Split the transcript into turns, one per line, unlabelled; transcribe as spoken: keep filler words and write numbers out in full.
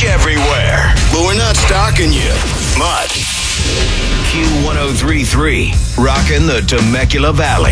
everywhere, but we're not stalking you much. Q one oh three point three, rocking the Temecula Valley.